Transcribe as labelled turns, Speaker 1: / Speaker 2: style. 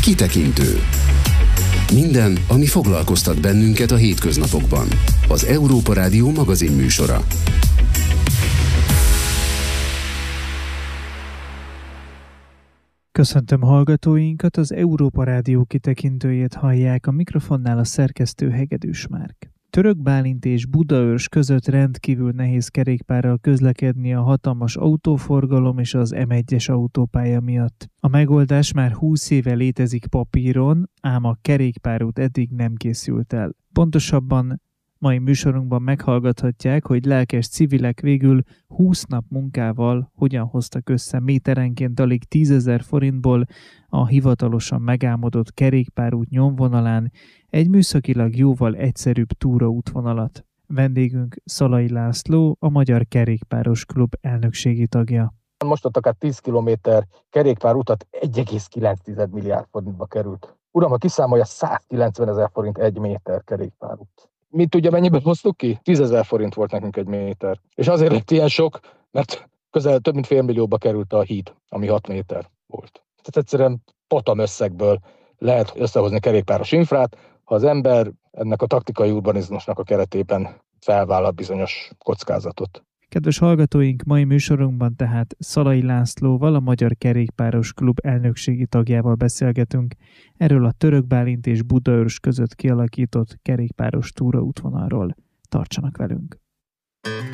Speaker 1: Kitekintő. Minden, ami foglalkoztat bennünket a hétköznapokban. Az Európa Rádió magazinműsora.
Speaker 2: Köszöntöm hallgatóinkat, az Európa Rádió kitekintőjét hallják, a mikrofonnál a szerkesztő Hegedűs Márk. Török Bálint és Budaörs között rendkívül nehéz kerékpárral közlekedni a hatalmas autóforgalom és az M1-es autópálya miatt. A megoldás már 20 éve létezik papíron, ám a kerékpárút eddig nem készült el. Pontosabban mai műsorunkban meghallgathatják, hogy lelkes civilek végül 20 nap munkával hogyan hoztak össze méterenként alig 10 000 forintból a hivatalosan megálmodott kerékpárút nyomvonalán egy műszakilag jóval egyszerűbb túraútvonalat. Vendégünk Szalai László, a Magyar Kerékpáros Klub elnökségi tagja.
Speaker 3: Most ott akár 10 kilométer kerékpárutat 1,9 milliárd forintba került. Uram, ha kiszámolja, 190 000 forint egy méter kerékpárút. Mit tudja, mennyiben hoztuk ki? 10 000 forint volt nekünk egy méter. És azért lett ilyen sok, mert közel több mint $500 000 került a híd, ami 6 méter volt. Tehát egyszerűen patam összegből lehet összehozni kerékpáros infrát, ha az ember ennek a taktikai urbanizmusnak a keretében felvállal bizonyos kockázatot.
Speaker 2: Kedves hallgatóink, mai műsorunkban tehát Szalai Lászlóval, a Magyar Kerékpáros Klub elnökségi tagjával beszélgetünk erről a Török Bálint és Budaörs között kialakított kerékpáros túraútvonalról. Tartsanak velünk!